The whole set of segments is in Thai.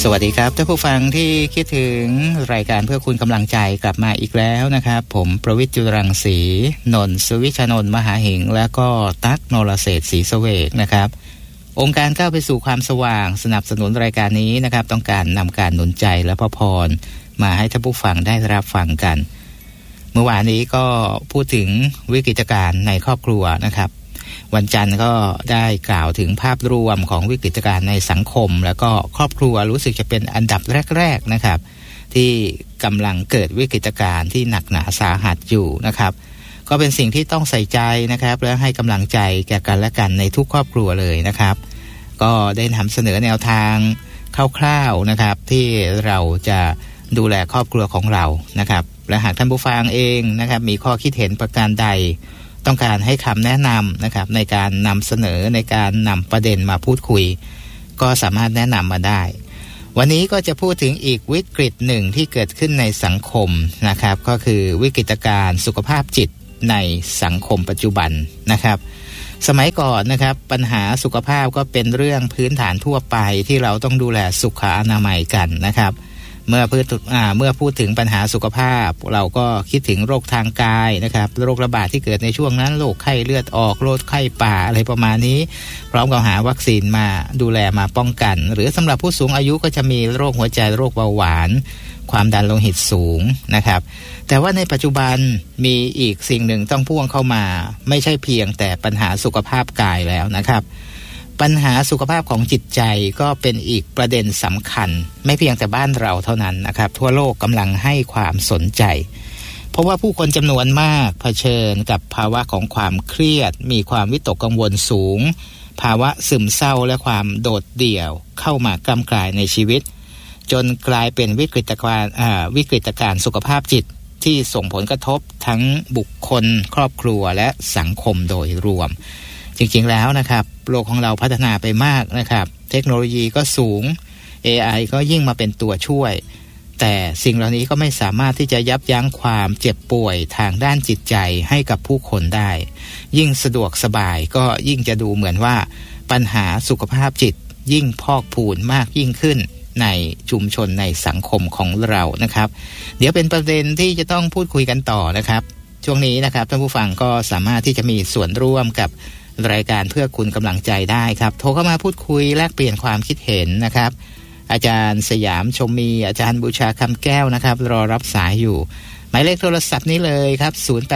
สวัสดีครับท่านผู้ฟังที่คิดถึงรายการเพื่อคุณกำลังใจกลับมาอีกแล้วนะครับผมประวิตร จุลรังสีนนท์ สุวิชนนท์มหาหิงและก็ตั๊กนรเศรษฐ์ศรีเสวกนะครับองค์การก้าวไปสู่ความสว่างสนับสนุนรายการนี้นะครับต้องการนำการหนุนใจและพระพรมาให้ท่านผู้ฟังได้รับฟังกันเมื่อวานนี้ก็พูดถึงวิกฤตการณ์ในครอบครัวนะครับวันจันทร์ก็ได้กล่าวถึงภาพรวมของวิกฤตการณ์ในสังคมแล้วก็ครอบครัวรู้สึกจะเป็นอันดับแรกๆนะครับที่กำลังเกิดวิกฤตการณ์ที่หนักหนาสาหัสอยู่นะครับก็เป็นสิ่งที่ต้องใส่ใจนะครับและให้กำลังใจแก่กันและกันในทุกครอบครัวเลยนะครับก็ได้นำเสนอแนวทางคร่าวๆนะครับที่เราจะดูแลครอบครัวของเรานะครับและหากท่านผู้ฟังเองนะครับมีข้อคิดเห็นประการใดต้องการให้คำแนะนำนะครับในการนำเสนอในการนำประเด็นมาพูดคุยก็สามารถแนะนำมาได้วันนี้ก็จะพูดถึงอีกวิกฤตหนึ่งที่เกิดขึ้นในสังคมนะครับก็คือวิกฤตการณ์สุขภาพจิตในสังคมปัจจุบันนะครับสมัยก่อนนะครับปัญหาสุขภาพก็เป็นเรื่องพื้นฐานทั่วไปที่เราต้องดูแลสุขอนามัยกันนะครับเมื่อพูดถึงปัญหาสุขภาพเราก็คิดถึงโรคทางกายนะครับโรคระบาดที่เกิดในช่วงนั้นโรคไข้เลือดออกโรคไข้ป่าอะไรประมาณนี้พร้อมกับหาวัคซีนมาดูแลมาป้องกันหรือสำหรับผู้สูงอายุก็จะมีโรคหัวใจโรคเบาหวานความดันโลหิตสูงนะครับแต่ว่าในปัจจุบันมีอีกสิ่งหนึ่งต้องพ่วงเข้ามาไม่ใช่เพียงแต่ปัญหาสุขภาพกายแล้วนะครับปัญหาสุขภาพของจิตใจก็เป็นอีกประเด็นสำคัญไม่เพียงแต่บ้านเราเท่านั้นนะครับทั่วโลกกำลังให้ความสนใจเพราะว่าผู้คนจำนวนมากเผชิญกับภาวะของความเครียดมีความวิตกกังวลสูงภาวะซึมเศร้าและความโดดเดี่ยวเข้ามากำกลายในชีวิตจนกลายเป็นวิกฤตการณ์สุขภาพจิตที่ส่งผลกระทบทั้งบุคคลครอบครัวและสังคมโดยรวมจริงๆแล้วนะครับโลกของเราพัฒนาไปมากนะครับเทคโนโลยีก็สูง AI ก็ยิ่งมาเป็นตัวช่วยแต่สิ่งเหล่านี้ก็ไม่สามารถที่จะยับยั้งความเจ็บป่วยทางด้านจิตใจให้กับผู้คนได้ยิ่งสะดวกสบายก็ยิ่งจะดูเหมือนว่าปัญหาสุขภาพจิตยิ่งพอกพูนมากยิ่งขึ้นในชุมชนในสังคมของเรานะครับเดี๋ยวเป็นประเด็นที่จะต้องพูดคุยกันต่อนะครับช่วงนี้นะครับท่านผู้ฟังก็สามารถที่จะมีส่วนร่วมกับรายการเพื่อคุณกำลังใจได้ครับโทรเข้ามาพูดคุยแลกเปลี่ยนความคิดเห็นนะครับอาจารย์สยามชมมีอาจารย์บูชาคำแก้วนะครับรอรับสายอยู่หมายเลขโทรศัพท์นี้เลยครับ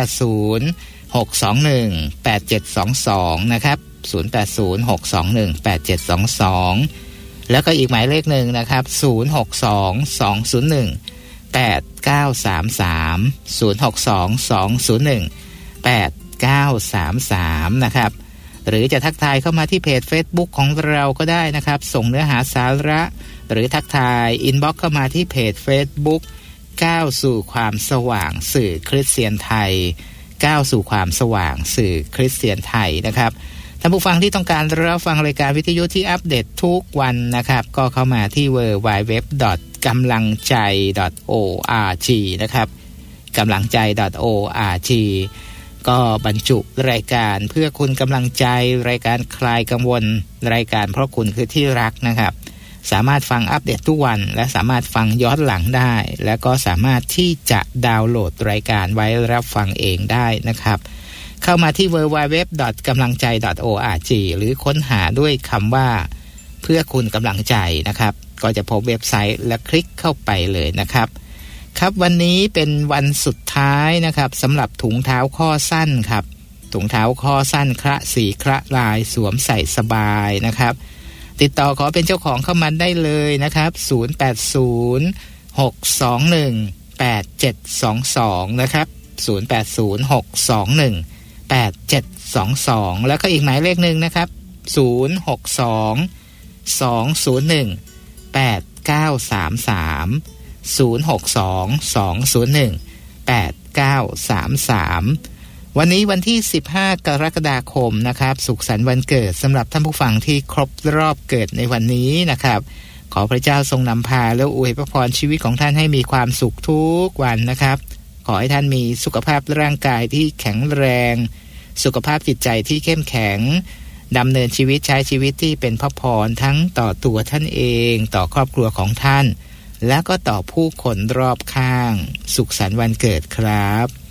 080-621-8722นะครับ080-621-8722แล้วก็อีกหมายเลขหนึ่งนะครับ062-201-8933 062-201-8933นะครับหรือจะทักทายเข้ามาที่เพจ Facebook ของเราก็ได้นะครับส่งเนื้อหาสาระหรือทักทายอินบ็อกซ์เข้ามาที่เพจ Facebook ก้าวสู่ความสว่างสื่อคริสเตียนไทยก้าวสู่ความสว่างสื่อคริสเตียนไทยนะครับท่านผู้ฟังที่ต้องการรับฟังรายการวิทยุที่อัปเดตทุกวันนะครับก็เข้ามาที่ www.gamlangcai.org นะครับกำลังใจ .org ก็บรรจุรายการเพื่อคุณกำลังใจรายการคลายกังวลรายการเพราะคุณคือที่รักนะครับสามารถฟังอัปเดตทุกวันและสามารถฟังย้อนหลังได้และก็สามารถที่จะดาวน์โหลดรายการไว้รับฟังเองได้นะครับเข้ามาที่ www.gamlangcai.org หรือค้นหาด้วยคำว่าเพื่อคุณกำลังใจนะครับก็จะพบเว็บไซต์และคลิกเข้าไปเลยนะครับครับวันนี้เป็นวันสุดท้ายนะครับสำหรับถุงเท้าข้อสั้นครับถุงเท้าข้อสั้นคละสีคละลายสวมใส่สบายนะครับติดต่อขอเป็นเจ้าของเข้ามาได้เลยนะครับ080-621-8722นะครับ080-621-8722แล้วก็อีกหมายเลขหนึ่งนะครับ062-201-8933 062-201-8933วันนี้วันที่15กรกฎาคมนะครับสุขสันต์วันเกิดสำหรับท่านผู้ฟังที่ครบรอบเกิดในวันนี้นะครับขอพระเจ้าทรงนำพาและอวยพรชีวิตของท่านให้มีความสุขทุกวันนะครับขอให้ท่านมีสุขภาพร่างกายที่แข็งแรงสุขภาพจิตใจที่เข้มแข็งดำเนินชีวิตใช้ชีวิตที่เป็นพระพรทั้งต่อตัวท่านเองต่อครอบครัวของท่านและก็ต่อผู้คนรอบข้างสุขสันต์วันเกิดครับ